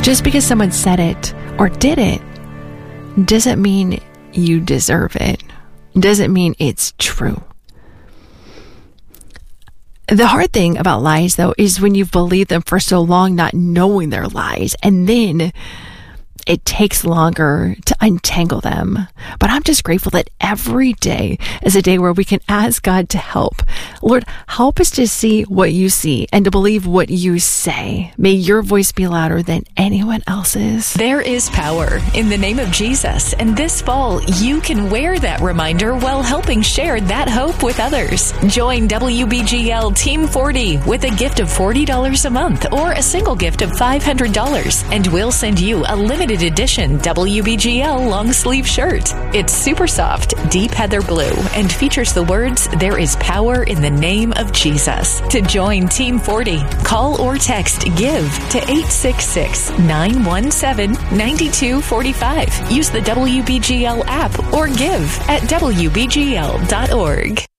Just because someone said it or did it doesn't mean you deserve it. Doesn't mean it's true. The hard thing about lies, though, is when you've believed them for so long, not knowing they're lies, and then it takes longer to untangle them. But I'm just grateful that every day is a day where we can ask God to help. Lord, help us to see what you see and to believe what you say. May your voice be louder than anyone else's. There is power in the name of Jesus, and this fall you can wear that reminder while helping share that hope with others. Join WBGL Team 40 with a gift of $40 a month or a single gift of $500, and we'll send you a limited edition WBGL long sleeve shirt. It's super soft, deep heather blue, and features the words, "There is power in the name of Jesus." To join Team 40, call or text GIVE to 866-917-9245. Use the WBGL app or give at WBGL.org.